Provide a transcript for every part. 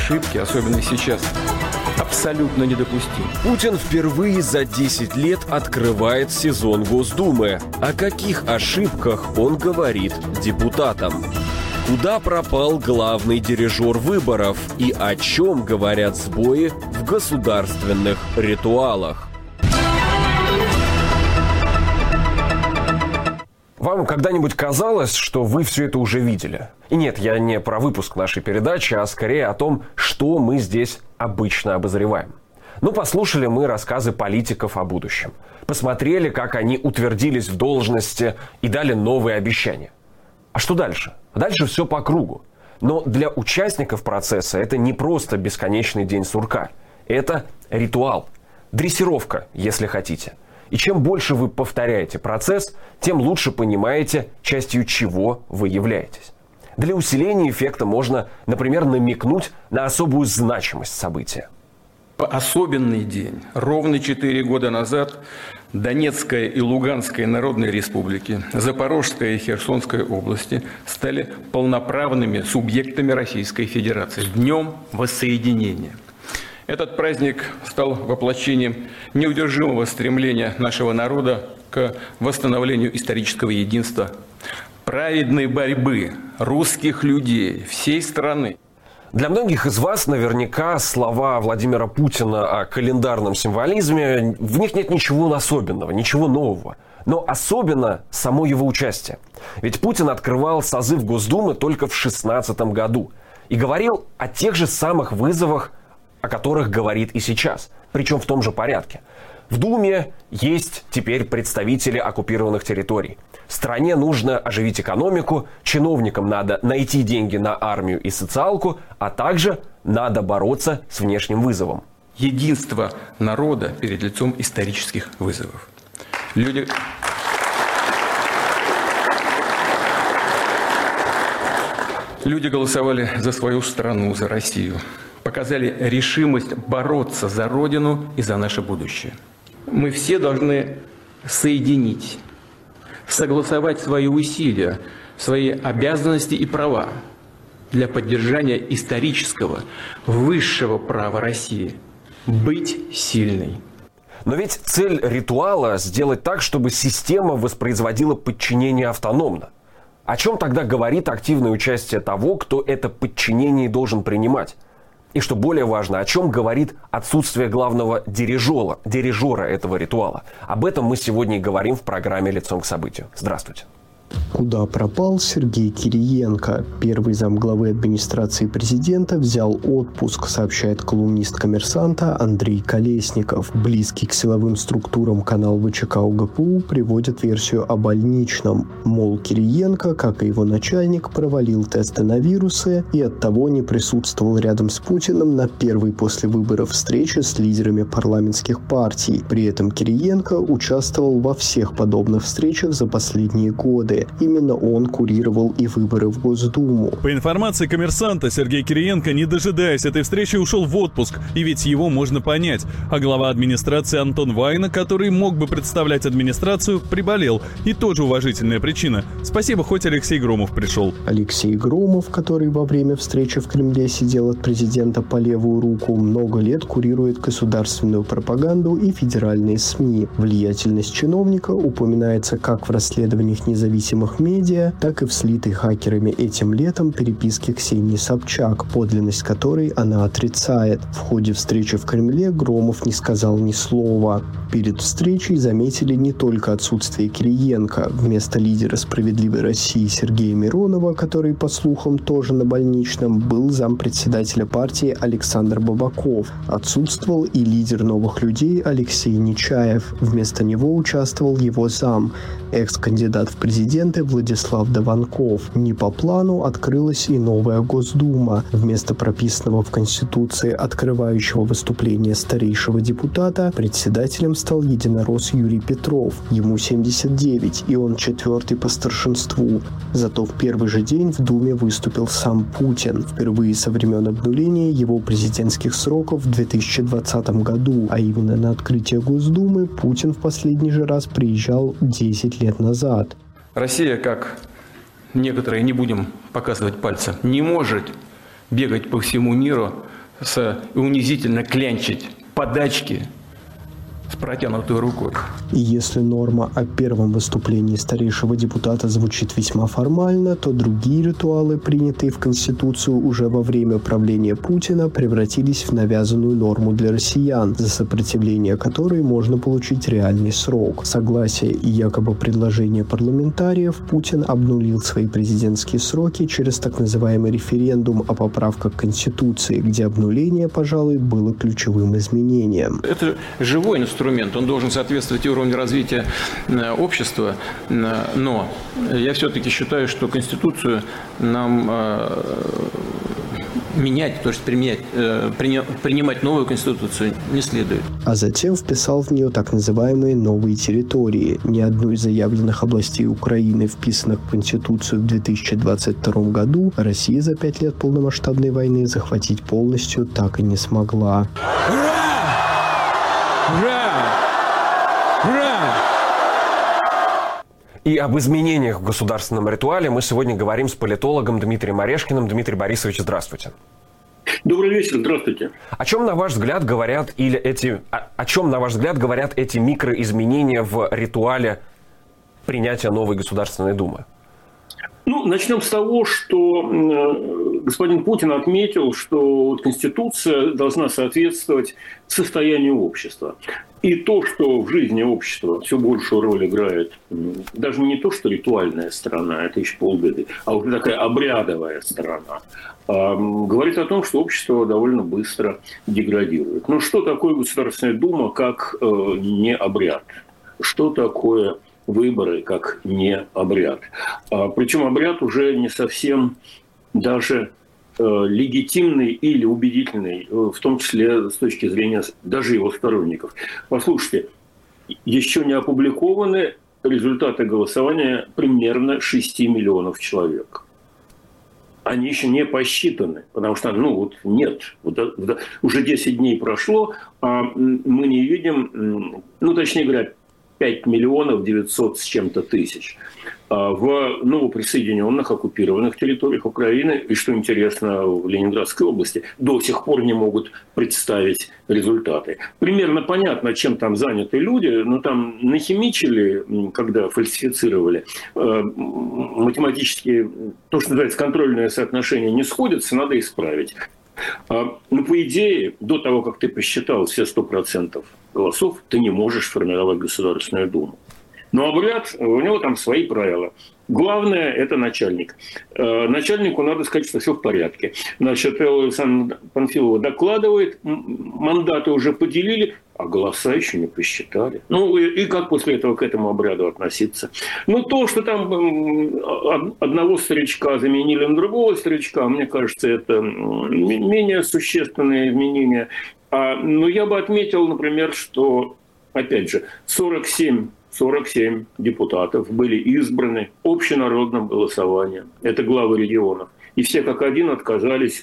ошибки, особенно сейчас, абсолютно недопустим. Путин впервые за 10 лет открывает сезон Госдумы. О каких ошибках он говорит депутатам? Куда пропал главный дирижер выборов и о чем говорят сбои в государственных ритуалах? Вам когда-нибудь казалось, что вы все это уже видели? И нет, я не про выпуск нашей передачи, а скорее о том, что мы здесь обычно обозреваем. Послушали мы рассказы политиков о будущем. Посмотрели, как они утвердились в должности и дали новые обещания. А что дальше? Дальше все по кругу. Но для участников процесса это не просто бесконечный день сурка. Это ритуал. Дрессировка, если хотите. И чем больше вы повторяете процесс, тем лучше понимаете, частью чего вы являетесь. Для усиления эффекта можно, например, намекнуть на особую значимость события. Особенный день. Ровно 4 года назад Донецкая и Луганская народные республики, Запорожская и Херсонская области стали полноправными субъектами Российской Федерации. Днем воссоединения. Этот праздник стал воплощением неудержимого стремления нашего народа к восстановлению исторического единства, праведной борьбы русских людей всей страны. Для многих из вас наверняка слова Владимира Путина о календарном символизме, в них нет ничего особенного, ничего нового. Но особенно само его участие. Ведь Путин открывал созыв Госдумы только в 2016 году и говорил о тех же самых вызовах, о которых говорит и сейчас, причем в том же порядке. В Думе есть теперь представители оккупированных территорий. Стране нужно оживить экономику, чиновникам надо найти деньги на армию и социалку, а также надо бороться с внешним вызовом. Единство народа перед лицом исторических вызовов. Люди голосовали за свою страну, за Россию. Показали решимость бороться за Родину и за наше будущее. Мы все должны соединить, согласовать свои усилия, свои обязанности и права для поддержания исторического, высшего права России – быть сильной. Но ведь цель ритуала – сделать так, чтобы система воспроизводила подчинение автономно. О чем тогда говорит активное участие того, кто это подчинение должен принимать? И что более важно, о чем говорит отсутствие главного дирижера этого ритуала? Об этом мы сегодня и говорим в программе «Лицом к событию». Здравствуйте. Куда пропал Сергей Кириенко? Первый замглавы администрации президента взял отпуск, сообщает колумнист «Коммерсанта» Андрей Колесников. Близкий к силовым структурам канал ВЧК УГПУ приводит версию о больничном. Мол, Кириенко, как и его начальник, провалил тесты на вирусы и оттого не присутствовал рядом с Путиным на первой после выборов встрече с лидерами парламентских партий. При этом Кириенко участвовал во всех подобных встречах за последние годы. Именно он курировал и выборы в Госдуму. По информации «Коммерсанта», Сергей Кириенко, не дожидаясь этой встречи, ушел в отпуск. И ведь его можно понять. А глава администрации Антон Вайна, который мог бы представлять администрацию, приболел. И тоже уважительная причина. Спасибо, хоть Алексей Громов пришел. Алексей Громов, который во время встречи в Кремле сидел от президента по левую руку, много лет курирует государственную пропаганду и федеральные СМИ. Влиятельность чиновника упоминается как в расследованиях независимых медиа, так и в слитой хакерами этим летом переписке Ксении Собчак, подлинность которой она отрицает. В ходе встречи в Кремле Громов не сказал ни слова. Перед встречей заметили не только отсутствие Кириенко. Вместо лидера «Справедливой России» Сергея Миронова, который, по слухам, тоже на больничном, был зампредседателя партии Александр Бабаков. Отсутствовал и лидер «Новых людей» Алексей Нечаев. Вместо него участвовал его зам, экс-кандидат в президенты Владислав Дованков. Не по плану открылась и новая Госдума. Вместо прописанного в Конституции открывающего выступление старейшего депутата председателем стал единорос Юрий Петров. Ему 79, и он 4-й по старшинству. Зато в первый же день в Думе выступил сам Путин. Впервые со времен обнуления его президентских сроков в 2020 году, а именно на открытие Госдумы Путин в последний же раз приезжал 10 лет назад. Россия, как некоторые, не будем показывать пальцем, не может бегать по всему миру унизительно клянчить подачки с протянутой рукой. И если норма о первом выступлении старейшего депутата звучит весьма формально, то другие ритуалы, принятые в Конституцию уже во время правления Путина, превратились в навязанную норму для россиян, за сопротивление которой можно получить реальный срок. Согласие и якобы предложение парламентариев, Путин обнулил свои президентские сроки через так называемый референдум о поправках к Конституции, где обнуление, пожалуй, было ключевым изменением. Это живой инструмент, он должен соответствовать уровню развития общества, но я все-таки считаю, что Конституцию нам менять, то есть принимать новую Конституцию не следует. А затем вписал в нее так называемые новые территории. Ни одной из заявленных областей Украины, вписанных в Конституцию в 2022 году, Россия за 5 лет полномасштабной войны захватить полностью так и не смогла. И об изменениях в государственном ритуале мы сегодня говорим с политологом Дмитрием Орешкиным. Дмитрий Борисович, здравствуйте. Добрый вечер, здравствуйте. О чем, на ваш взгляд, говорят эти микроизменения в ритуале принятия новой Государственной Думы? Начнем с того, что господин Путин отметил, что Конституция должна соответствовать состоянию общества. И то, что в жизни общества все большую роль играет, даже не то, что ритуальная сторона, это еще полбеды, а уже такая обрядовая сторона, говорит о том, что общество довольно быстро деградирует. Но что такое Государственная Дума, как не обряд? Что такое выборы, как не обряд? Причем обряд уже не совсем даже легитимный или убедительный, в том числе с точки зрения даже его сторонников. Послушайте, еще не опубликованы результаты голосования примерно 6 миллионов человек. Они еще не посчитаны, потому что, нет. Уже 10 дней прошло, а мы не видим, точнее говоря, 5 миллионов 900 с чем-то тысяч в новоприсоединенных оккупированных территориях Украины. И, что интересно, в Ленинградской области до сих пор не могут представить результаты. Примерно понятно, чем там заняты люди, но там нахимичили, когда фальсифицировали. Математически, то, что называется, контрольное соотношение не сходится, надо исправить. По идее, до того, как ты посчитал все 100% голосов, ты не можешь формировать Государственную Думу. Но обряд, у него там свои правила. Главное – это начальник. Начальнику надо сказать, что все в порядке. Значит, Александр Панфилова докладывает, мандаты уже поделили, а голоса еще не посчитали. И как после этого к этому обряду относиться? То, что там одного старичка заменили на другого старичка, мне кажется, это менее существенные изменения. Но я бы отметил, например, что, опять же, 47 депутатов были избраны общенародным голосованием. Это главы регионов. И все как один отказались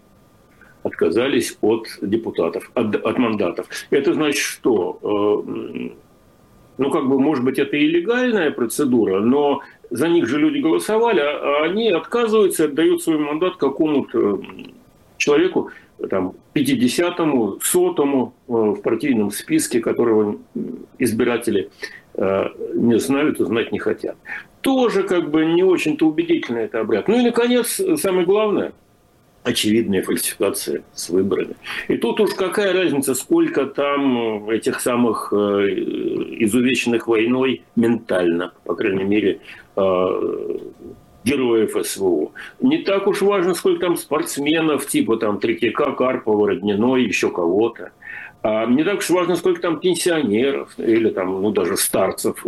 от депутатов, от мандатов. Это значит, что, может быть, это и легальная процедура, но за них же люди голосовали, а они отказываются, отдают свой мандат какому-то человеку, 50-му, 100-му в партийном списке, которого избиратели не знают и знать не хотят. Тоже не очень-то убедительно это обряд. И, наконец, самое главное – очевидная фальсификация с выборами. И тут уж какая разница, сколько там этих самых изувеченных войной ментально, по крайней мере, героев СВО. Не так уж важно, сколько там спортсменов, типа Третьяка, Карпова, Родниной, еще кого-то. Не так уж важно, сколько там пенсионеров или даже старцев,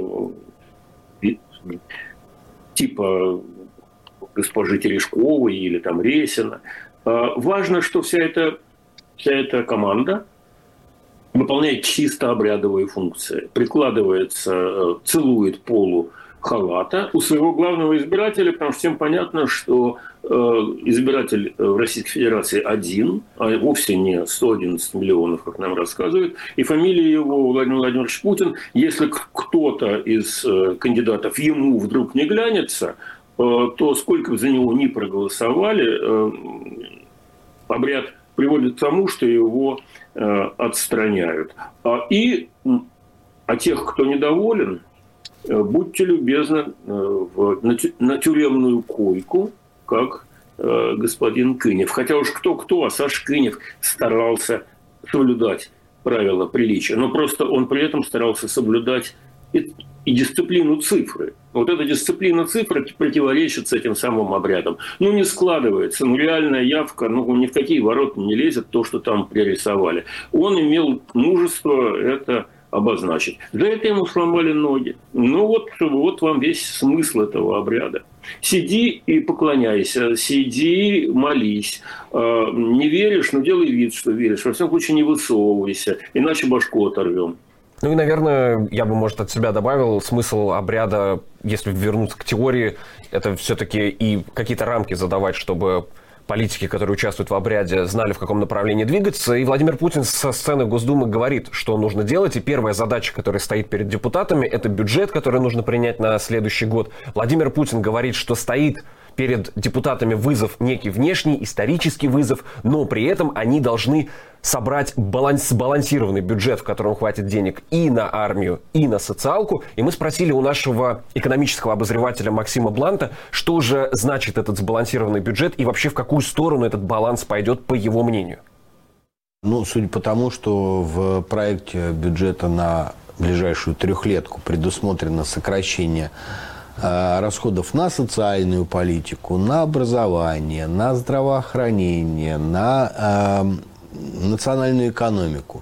типа госпожи Терешковой или Ресина. Важно, что вся эта команда выполняет чисто обрядовые функции. Прикладывается, целует полу халата у своего главного избирателя, потому что всем понятно, что избиратель в Российской Федерации один, а вовсе не 111 миллионов, как нам рассказывают, и фамилия его Владимир Владимирович Путин. Если кто-то из кандидатов ему вдруг не глянется, то сколько бы за него ни проголосовали, обряд приводит к тому, что его отстраняют. А тех, кто недоволен, будьте любезны на тюремную койку, как господин Кынев. Хотя уж кто-кто, а Саша Кынев старался соблюдать правила приличия. Но просто он при этом старался соблюдать и дисциплину цифры. Вот эта дисциплина цифры противоречит с этим самым обрядом. Не складывается. Реальная явка, ни в какие ворота не лезет то, что там пририсовали. Он имел мужество это обозначить. За это ему сломали ноги. Вот вам весь смысл этого обряда. Сиди и поклоняйся, сиди, молись. Не веришь, делай вид, что веришь. Во всяком случае, не высовывайся, иначе башку оторвем. И, наверное, я бы, может, от себя добавил, смысл обряда, если вернуться к теории, это все-таки и какие-то рамки задавать, чтобы политики, которые участвуют в обряде, знали, в каком направлении двигаться. И Владимир Путин со сцены Госдумы говорит, что нужно делать. И первая задача, которая стоит перед депутатами, это бюджет, который нужно принять на следующий год. Владимир Путин говорит, что стоит перед депутатами вызов некий внешний, исторический вызов, но при этом они должны собрать сбалансированный бюджет, в котором хватит денег и на армию, и на социалку. И мы спросили у нашего экономического обозревателя Максима Бланта, что же значит этот сбалансированный бюджет и вообще в какую сторону этот баланс пойдет, по его мнению. Судя по тому, что в проекте бюджета на ближайшую трехлетку предусмотрено сокращение расходов на социальную политику, на образование, на здравоохранение, на национальную экономику.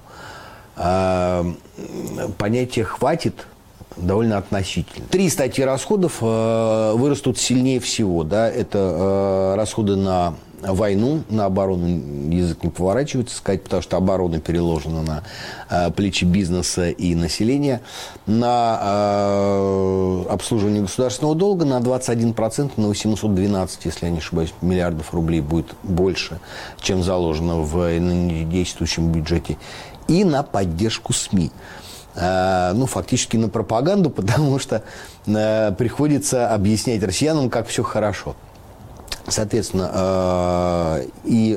Понятие «хватит» довольно относительно. 3 статьи расходов вырастут сильнее всего. Да? Это расходы на войну, на оборону язык не поворачивается сказать, потому что оборона переложена на плечи бизнеса и населения, на обслуживание государственного долга на 21%, на 812, если я не ошибаюсь, миллиардов рублей будет больше, чем заложено в действующем бюджете, и на поддержку СМИ. Фактически на пропаганду, потому что приходится объяснять россиянам, как все хорошо. Соответственно, и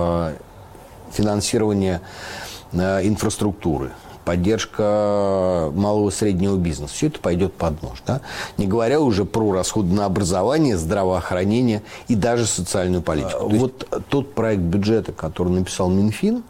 финансирование инфраструктуры, поддержка малого и среднего бизнеса. Все это пойдет под нож. Да? Не говоря уже про расходы на образование, здравоохранение и даже социальную политику. Вот тот проект бюджета, который написал Минфин,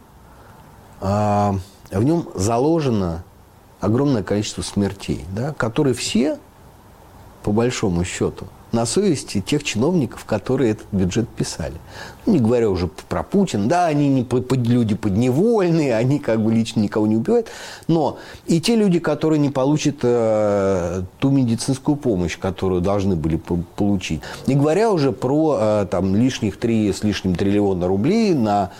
в нем заложено огромное количество смертей, да, которые все, по большому счету, на совести тех чиновников, которые этот бюджет писали. Не говоря уже про Путина. Да, они люди подневольные, они лично никого не убивают. Но и те люди, которые не получат ту медицинскую помощь, которую должны были получить. Не говоря уже про лишних 3 с лишним триллиона рублей на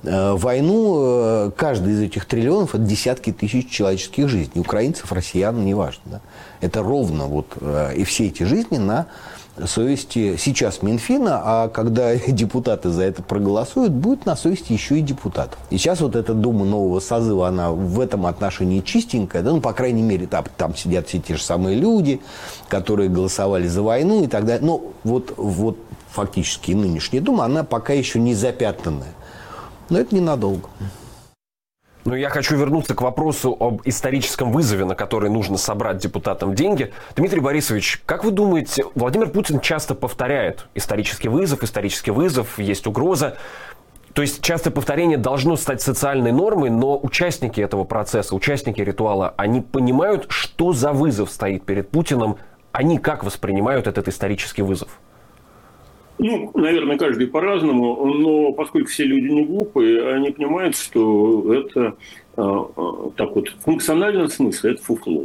войну. Каждый из этих триллионов – это десятки тысяч человеческих жизней. Украинцев, россиян, неважно. Да? Это ровно и все эти жизни на совести сейчас Минфина, а когда депутаты за это проголосуют, будет на совести еще и депутатов. И сейчас эта Дума нового созыва, она в этом отношении чистенькая, да, по крайней мере, там сидят все те же самые люди, которые голосовали за войну и так далее. Но фактически нынешняя Дума, она пока еще не запятнанная. Но это ненадолго. Я хочу вернуться к вопросу об историческом вызове, на который нужно собрать депутатам деньги. Дмитрий Борисович, как вы думаете, Владимир Путин часто повторяет исторический вызов, есть угроза. То есть частое повторение должно стать социальной нормой, но участники этого процесса, участники ритуала, они понимают, что за вызов стоит перед Путиным, они как воспринимают этот исторический вызов? Наверное, каждый по-разному, но поскольку все люди не глупые, они понимают, что это в функциональном смысле это фуфло.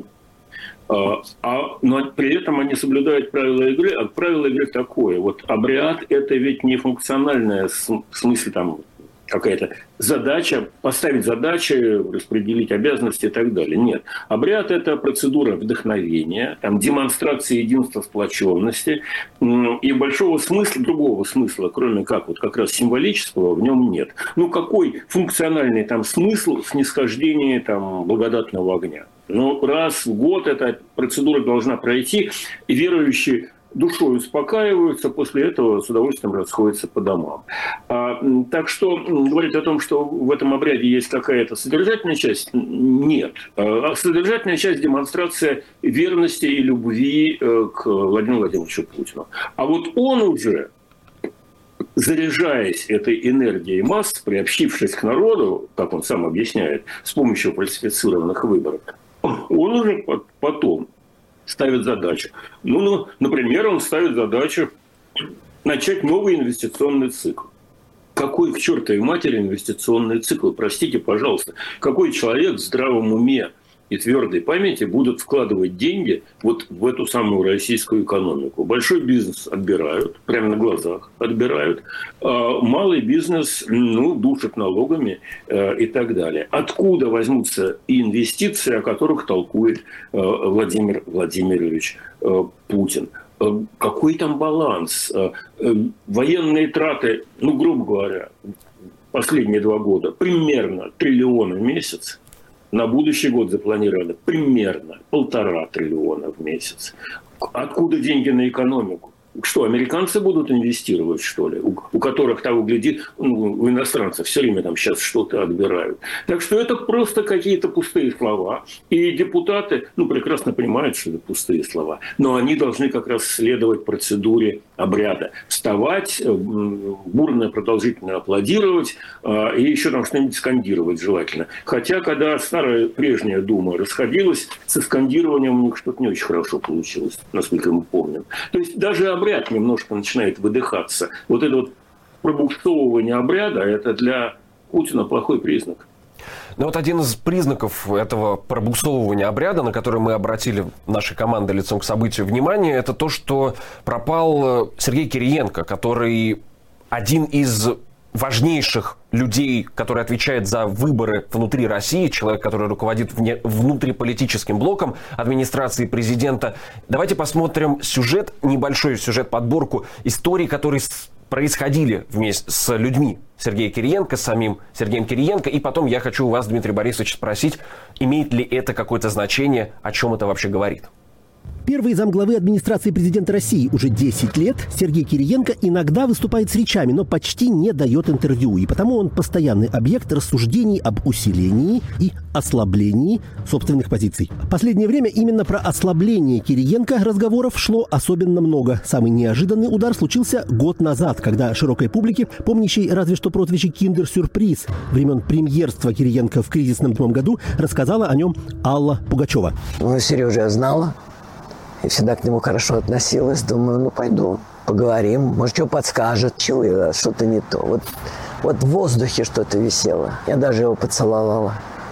Но при этом они соблюдают правила игры, а правило игры такое. Обряд – это ведь не функциональное, в смысле какая-то задача, поставить задачи, распределить обязанности и так далее. Нет. Обряд – это процедура вдохновения, демонстрация единства, сплоченности. И большого смысла, другого смысла, кроме как раз символического, в нем нет. Какой функциональный смысл в снисхождении благодатного огня? Раз в год эта процедура должна пройти, и верующие душой успокаиваются, после этого с удовольствием расходятся по домам. Так что говорить о том, что в этом обряде есть какая-то содержательная часть, нет. Содержательная часть – демонстрация верности и любви к Владимиру Владимировичу Путину. А вот он уже, заряжаясь этой энергией масс, приобщившись к народу, как он сам объясняет, с помощью фальсифицированных выборов, он уже потом ставит задачу. Например, он ставит задачу начать новый инвестиционный цикл. Какой к чертовой матери инвестиционный цикл? Простите, пожалуйста. Какой человек в здравом уме и твердой памяти будут вкладывать деньги вот в эту самую российскую экономику? Большой бизнес отбирают, прямо на глазах отбирают. Малый бизнес, душат налогами и так далее. Откуда возьмутся инвестиции, о которых толкует Владимир Владимирович Путин? Какой там баланс? Военные траты, грубо говоря, последние 2 года примерно 1 триллион в месяц. На будущий год запланировано примерно 1,5 триллиона в месяц. Откуда деньги на экономику? Что, американцы будут инвестировать, что ли? У которых, того гляди, у иностранцев все время там сейчас что-то отбирают. Так что это просто какие-то пустые слова. И депутаты, прекрасно понимают, что это пустые слова. Но они должны как раз следовать процедуре обряда. Вставать, бурно, продолжительно аплодировать и еще там что-нибудь скандировать желательно. Хотя, когда старая прежняя Дума расходилась, со скандированием у них что-то не очень хорошо получилось, насколько мы помним. То есть даже обряд немножко начинает выдыхаться. Вот это вот пробуксовывание обряда – это для Путина плохой признак. Один из признаков этого пробуксовывания обряда, на который мы обратили нашей командой лицом к событию внимание, это то, что пропал Сергей Кириенко, который один из важнейших людей, который отвечает за выборы внутри России, человек, который руководит внутриполитическим блоком администрации президента. Давайте посмотрим небольшой сюжет-подборку историй, которые происходили вместе с людьми Сергея Кириенко, с самим Сергеем Кириенко. И потом я хочу у вас, Дмитрий Борисович, спросить, имеет ли это какое-то значение, о чем это вообще говорит? Первый замглавы администрации президента России уже 10 лет Сергей Кириенко иногда выступает с речами, но почти не дает интервью. И потому он постоянный объект рассуждений об усилении и ослаблении собственных позиций. В последнее время именно про ослабление Кириенко разговоров шло особенно много. Самый неожиданный удар случился год назад, когда широкой публике, помнящей разве что прозвище «Киндер-сюрприз» времен премьерства Кириенко в кризисном году, рассказала о нем Алла Пугачева. Сережу я знала. И всегда к нему хорошо относилась. Думаю, пойду, поговорим. Может, что подскажет. Чуяла, что-то не то. Вот в воздухе что-то висело. Я даже его поцеловала.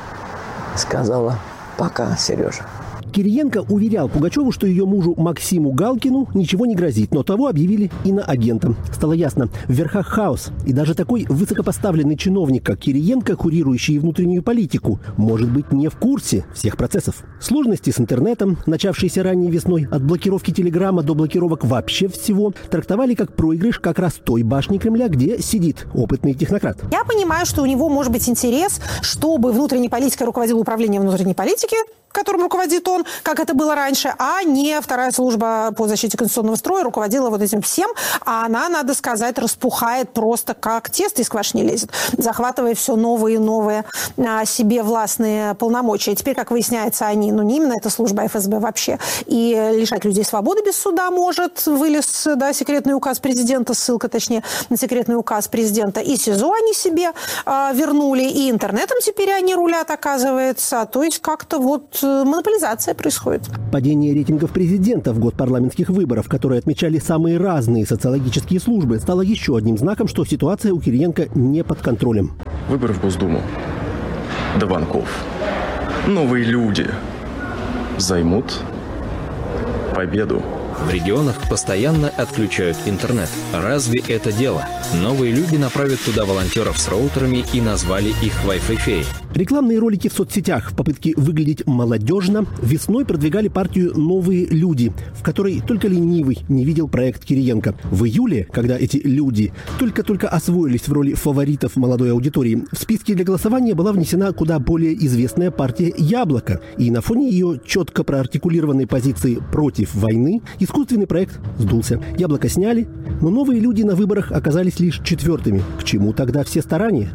Сказала: пока, Сережа. Кириенко уверял Пугачеву, что ее мужу Максиму Галкину ничего не грозит, но того объявили иноагентом. Стало ясно, в верхах хаос. И даже такой высокопоставленный чиновник, как Кириенко, курирующий внутреннюю политику, может быть не в курсе всех процессов. Сложности с интернетом, начавшиеся ранней весной, от блокировки Телеграма до блокировок вообще всего, трактовали как проигрыш как раз той башни Кремля, где сидит опытный технократ. Я понимаю, что у него может быть интерес, чтобы внутренней политикой руководило управление внутренней политики, которым руководит он, как это было раньше, а не вторая служба по защите конституционного строя руководила вот этим всем, а она, надо сказать, распухает просто как тесто из квашни лезет, захватывая все новые и новые себе властные полномочия. И теперь, как выясняется, они, не именно эта служба, а ФСБ вообще, и лишать людей свободы без суда может, вылез, секретный указ президента, ссылка, точнее, на секретный указ президента, и СИЗО они себе вернули, и интернетом теперь они рулят, оказывается, то есть как-то монополизация происходит. Падение рейтингов президента в год парламентских выборов, которые отмечали самые разные социологические службы, стало еще одним знаком, что ситуация у Кириенко не под контролем. Выборы в Госдуму. До банков. Новые люди займут победу. В регионах постоянно отключают интернет. Разве это дело? Новые люди направят туда волонтеров с роутерами и назвали их Wi-Fi-феи. Рекламные ролики в соцсетях в попытке выглядеть молодежно весной продвигали партию «Новые люди», в которой только ленивый не видел проект Кириенко. В июле, когда эти люди только-только освоились в роли фаворитов молодой аудитории, в списке для голосования была внесена куда более известная партия «Яблоко». И на фоне ее четко проартикулированной позиции против войны искусственный проект сдулся. «Яблоко» сняли, но «Новые люди» на выборах оказались лишь четвертыми. К чему тогда все старания?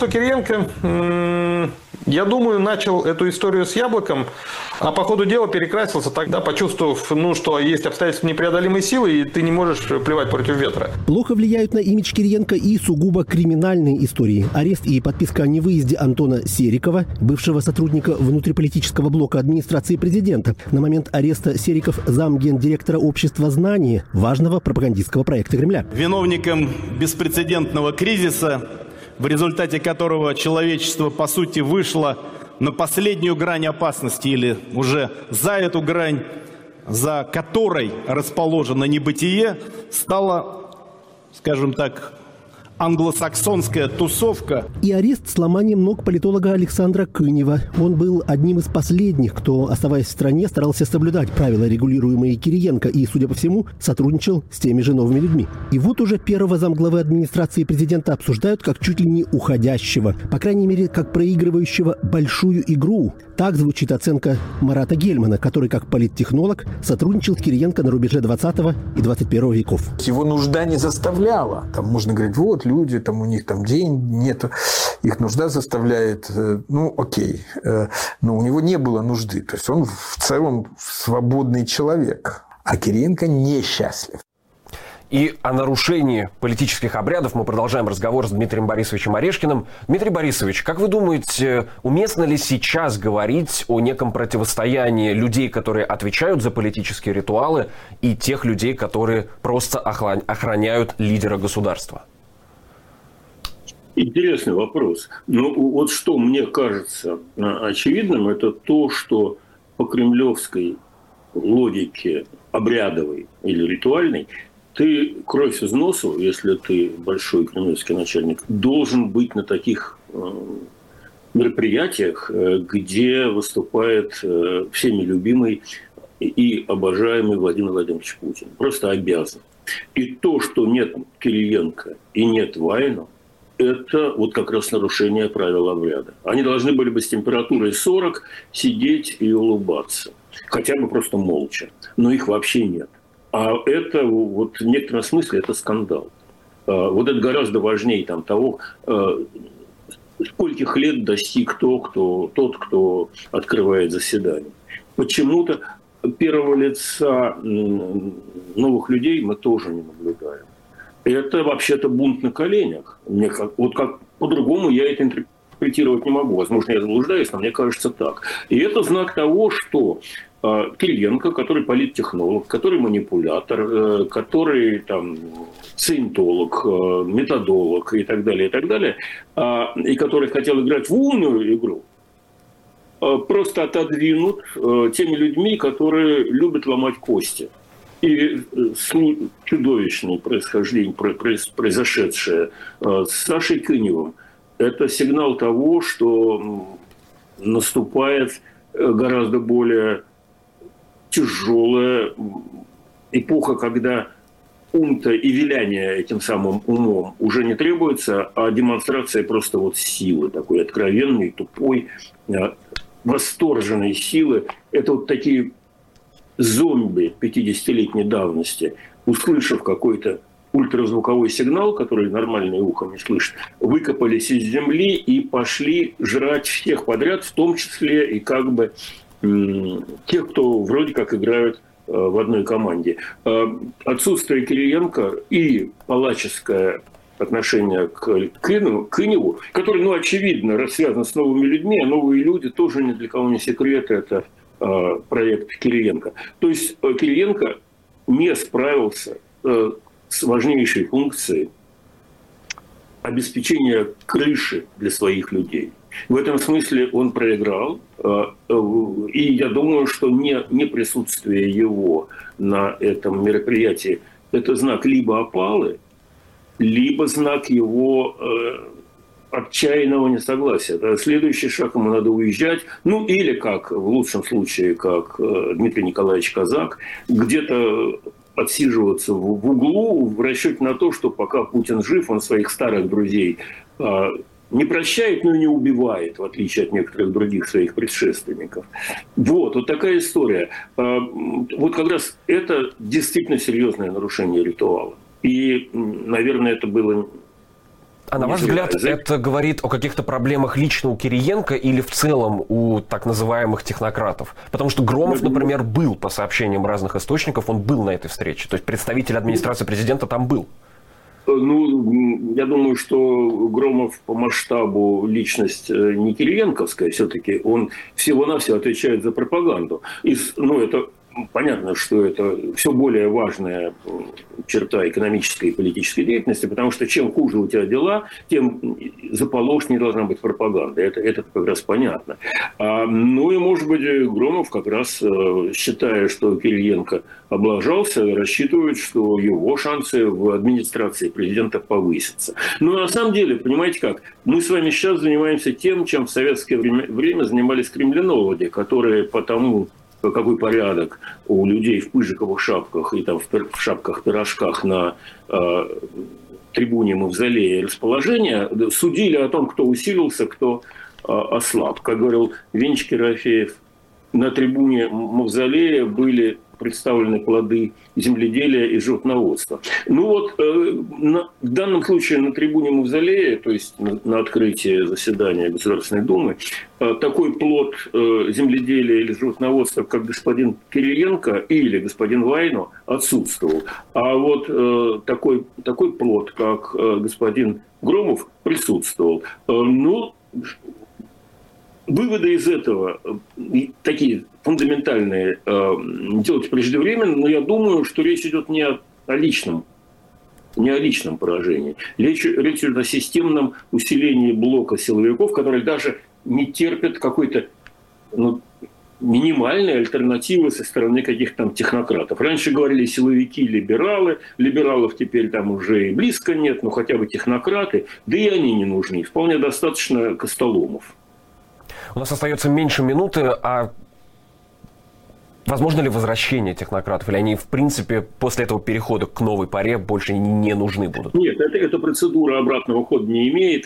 Кириенко, я думаю, начал эту историю с «Яблоком», а по ходу дела перекрасился тогда, почувствовав, что есть обстоятельства непреодолимой силы, и ты не можешь плевать против ветра. Плохо влияют на имидж Кириенко и сугубо криминальные истории. Арест и подписка о невыезде Антона Серикова, бывшего сотрудника внутриполитического блока администрации президента. На момент ареста Сериков замгендиректора общества «Знание», важного пропагандистского проекта Кремля. Виновником беспрецедентного кризиса, в результате которого человечество, по сути, вышло на последнюю грань опасности или уже за эту грань, за которой расположено небытие, стала, скажем так, англосаксонская тусовка. И арест с ломанием ног политолога Александра Кынева. Он был одним из последних, кто, оставаясь в стране, старался соблюдать правила, регулируемые Кириенко, и, судя по всему, сотрудничал с теми же новыми людьми. И вот уже первого замглавы администрации президента обсуждают как чуть ли не уходящего, по крайней мере, как проигрывающего большую игру. Так звучит оценка Марата Гельмана, который, как политтехнолог, сотрудничал с Кириенко на рубеже 20 и 21 веков. Его нужда не заставляла. Там можно говорить, вот люди, там у них там денег нет, их нужда заставляет, окей. Но у него не было нужды. То есть он в целом свободный человек. А Кириенко несчастлив. И о нарушении политических обрядов мы продолжаем разговор с Дмитрием Борисовичем Орешкиным. Дмитрий Борисович, как вы думаете, уместно ли сейчас говорить о неком противостоянии людей, которые отвечают за политические ритуалы, и тех людей, которые просто охраняют лидера государства? Интересный вопрос. Вот что мне кажется очевидным, это то, что по кремлевской логике обрядовой или ритуальной ты кровь из носу, если ты большой кремлевский начальник, должен быть на таких мероприятиях, где выступает всеми любимый и обожаемый Владимир Владимирович Путин. Просто обязан. И то, что нет Кириенко и нет Вайна, это вот как раз нарушение правил обряда. Они должны были бы с температурой 40 сидеть и улыбаться. Хотя бы просто молча. Но их вообще нет. А это вот в некотором смысле это скандал. Вот это гораздо важнее того, скольких лет достиг тот, кто открывает заседание. Почему-то первого лица новых людей мы тоже не наблюдаем. Это вообще-то бунт на коленях. Как по-другому я это интерпретировать не могу. Возможно, я заблуждаюсь, но мне кажется так. И это знак того, что Кириенко, который политтехнолог, который манипулятор, который саентолог, методолог и так далее, и который хотел играть в умную игру, просто отодвинут теми людьми, которые любят ломать кости. И чудовищное происхождение, произошедшее с Сашей Кыневым, это сигнал того, что наступает гораздо более тяжелая эпоха, когда ум-то и виляние этим самым умом уже не требуется, а демонстрация просто силы, такой откровенной, тупой, восторженной силы. Это вот такие зомби 50-летней давности, услышав какой-то ультразвуковой сигнал, который нормальное ухо не слышит, выкопались из земли и пошли жрать всех подряд, в том числе и тех, кто вроде как играют в одной команде. Отсутствие Кириенко и палаческое отношение к Кыневу, который, очевидно, связан с новыми людьми, а новые люди тоже ни для кого не секрет, это проект Кириенко. То есть Кириенко не справился с важнейшей функцией обеспечения крыши для своих людей. В этом смысле он проиграл. И я думаю, что не присутствие его на этом мероприятии – это знак либо опалы, либо знак его отчаянного несогласия. Да, следующий шаг, ему надо уезжать. Ну, или как, в лучшем случае, как Дмитрий Николаевич Казак, где-то отсиживаться в углу в расчете на то, что пока Путин жив, он своих старых друзей не прощает, но и не убивает, в отличие от некоторых других своих предшественников. Вот такая история. Вот как раз это действительно серьезное нарушение ритуала. И, наверное, это было... А на ваш взгляд, это говорит о каких-то проблемах лично у Кириенко или в целом у так называемых технократов? Потому что Громов, например, был, по сообщениям разных источников, он был на этой встрече. То есть представитель администрации президента там был. Ну, я думаю, что Громов по масштабу личность не кириенковская все-таки. Он всего-навсего отвечает за пропаганду. Это понятно, что это все более важная черта экономической и политической деятельности, потому что чем хуже у тебя дела, тем заполошнее должна быть пропаганда. Это как раз понятно. Ну и, может быть, Громов как раз, считая, что Кириенко облажался, рассчитывает, что его шансы в администрации президента повысятся. Но на самом деле, понимаете как, мы с вами сейчас занимаемся тем, чем в советское время занимались кремлинологи, которые потому... какой порядок у людей в пыжиковых шапках и там в шапках-пирожках на трибуне Мавзолея расположения, судили о том, кто усилился, кто ослаб. Как говорил Венчик Ерофеев, на трибуне Мавзолея были представлены плоды земледелия и животноводства. Ну вот, в данном случае на трибуне Мавзолея, то есть на открытии заседания Государственной Думы, такой плод земледелия или животноводства, как господин Кириенко или господин Вайно, отсутствовал. А вот такой плод, как господин Громов, присутствовал. Ну, выводы из этого такие фундаментальные делать преждевременно, но я думаю, что речь идет не о личном поражении. Речь идет о системном усилении блока силовиков, которые даже не терпят какой-то минимальной альтернативы со стороны каких-то там технократов. Раньше говорили силовики, либералы. Либералов теперь там уже и близко нет, но хотя бы технократы. Да и они не нужны. Вполне достаточно Костоломов. У нас остается меньше минуты, а возможно ли возвращение технократов? Или они, в принципе, после этого перехода к новой паре больше не нужны будут? Нет, эта процедура обратного хода не имеет.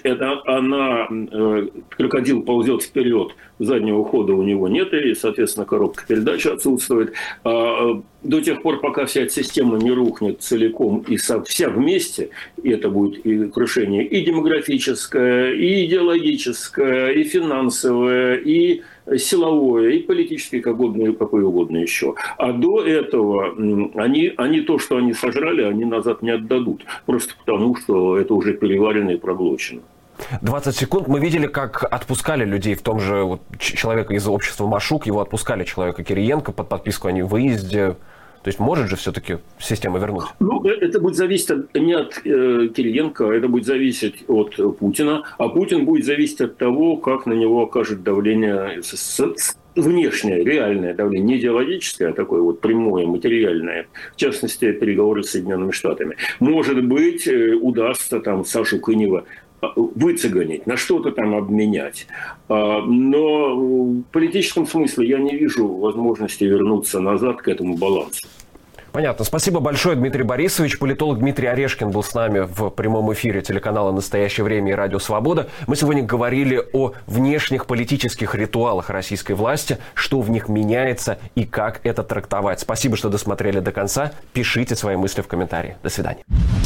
Крокодил ползет вперед, заднего хода у него нет, и, соответственно, коробка передач отсутствует. До тех пор, пока вся эта система не рухнет целиком и вся вместе, и это будет и крушение и демографическое, и идеологическое, и финансовое, и силовое, и политическое, какое угодно еще. А до этого они то, что они сожрали, они назад не отдадут. Просто потому, что это уже переварено и проглочено. 20 секунд. Мы видели, как отпускали людей, в том же человека из общества Машук, его отпускали, человека Кириенко, под подписку о невыезде. То есть может же все-таки система вернуть? Ну, это будет зависеть не от Кириенко, это будет зависеть от Путина. А Путин будет зависеть от того, как на него окажет давление, внешнее, реальное давление, не идеологическое, а такое вот прямое, материальное. В частности, переговоры с Соединенными Штатами. Может быть, удастся там Сашу Кынева выцеганить, на что-то там обменять. Но в политическом смысле я не вижу возможности вернуться назад к этому балансу. Понятно. Спасибо большое, Дмитрий Борисович. Политолог Дмитрий Орешкин был с нами в прямом эфире телеканала «Настоящее время» и «Радио Свобода». Мы сегодня говорили о внешних политических ритуалах российской власти, что в них меняется и как это трактовать. Спасибо, что досмотрели до конца. Пишите свои мысли в комментарии. До свидания.